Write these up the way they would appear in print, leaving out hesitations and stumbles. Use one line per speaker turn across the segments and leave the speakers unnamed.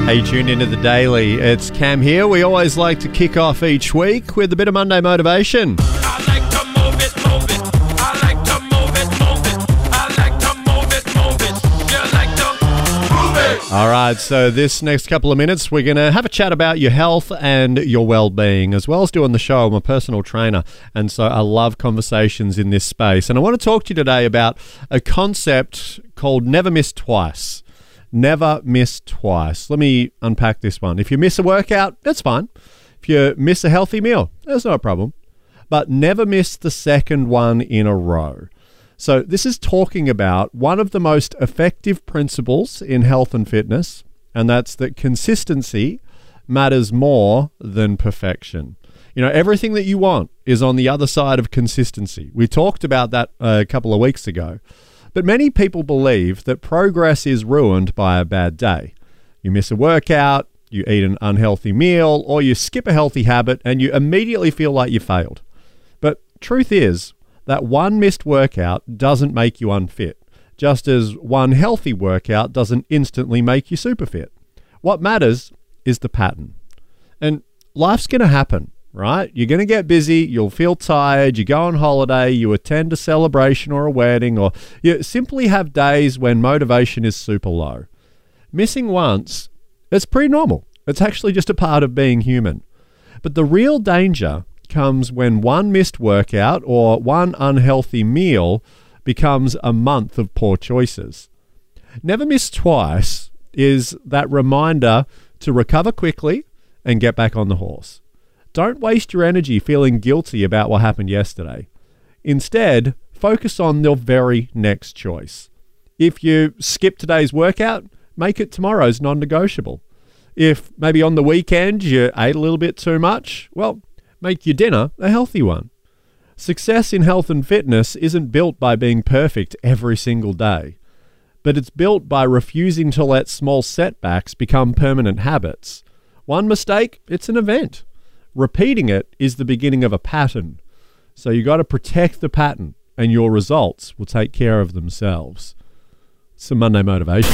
Hey, tuned into the Daily. It's Cam here. We always like to kick off each week with a bit of Monday motivation.
I like to move it, move it. I like to move it, move it. I like to move it, move it. You like to move it.
All right, so this next couple of minutes, we're going to have a chat about your health and your well-being, as well as doing the show. I'm a personal trainer, and so I love conversations in this space. And I want to talk to you today about a concept called never miss twice. Never miss twice. Let me unpack this one. If you miss a workout, that's fine. If you miss a healthy meal, that's not a problem. But never miss the second one in a row. So this is talking about one of the most effective principles in health and fitness, and that's that consistency matters more than perfection. You know, everything that you want is on the other side of consistency. We talked about that a couple of weeks ago. But many people believe that progress is ruined by a bad day. You miss a workout, you eat an unhealthy meal, or you skip a healthy habit and you immediately feel like you failed. But truth is that one missed workout doesn't make you unfit, just as one healthy workout doesn't instantly make you super fit. What matters is the pattern. And life's going to happen. Right? You're going to get busy, you'll feel tired, you go on holiday, you attend a celebration or a wedding, or you simply have days when motivation is super low. Missing once, it's pretty normal. It's actually just a part of being human. But the real danger comes when one missed workout or one unhealthy meal becomes a month of poor choices. Never miss twice is that reminder to recover quickly and get back on the horse. Don't waste your energy feeling guilty about what happened yesterday. Instead, focus on your very next choice. If you skip today's workout, make it tomorrow's non-negotiable. If maybe on the weekend you ate a little bit too much, well, make your dinner a healthy one. Success in health and fitness isn't built by being perfect every single day, but it's built by refusing to let small setbacks become permanent habits. One mistake, it's an event. Repeating it is the beginning of a pattern. So you got to protect the pattern and your results will take care of themselves. Some Monday motivation.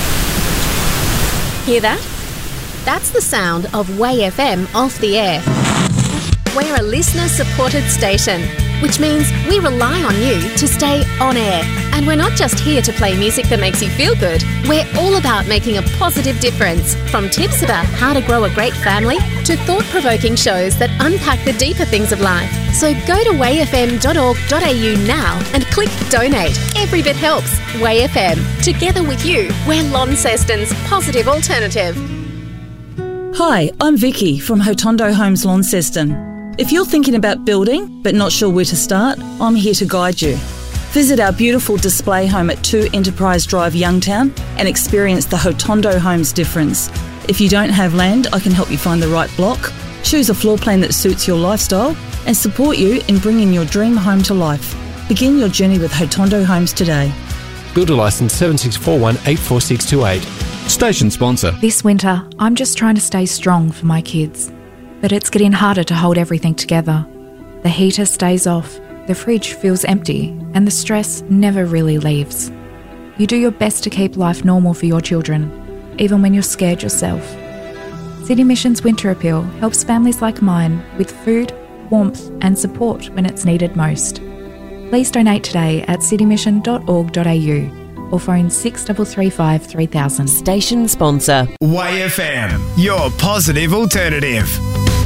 Hear that? That's the sound of Way FM off the air. We're a listener-supported station, which means we rely on you to stay on air. And we're not just here to play music that makes you feel good. We're all about making a positive difference, from tips about how to grow a great family to thought-provoking shows that unpack the deeper things of life. So go to wayfm.org.au now and click donate. Every bit helps. Way FM. Together with you, we're Launceston's positive alternative.
Hi, I'm Vicky from Hotondo Homes Launceston. If you're thinking about building but not sure where to start, I'm here to guide you. Visit our beautiful display home at 2 Enterprise Drive, Youngtown, and experience the Hotondo Homes difference. If you don't have land, I can help you find the right block, choose a floor plan that suits your lifestyle, and support you in bringing your dream home to life. Begin your journey with Hotondo Homes today.
Builder licence 7641-84628. Station sponsor.
This winter, I'm just trying to stay strong for my kids. But it's getting harder to hold everything together. The heater stays off, the fridge feels empty, and the stress never really leaves. You do your best to keep life normal for your children, even when you're scared yourself. City Mission's Winter Appeal helps families like mine with food, warmth, and support when it's needed most. Please donate today at citymission.org.au or phone 6335 3000.
Station sponsor.
Way FM, your positive alternative.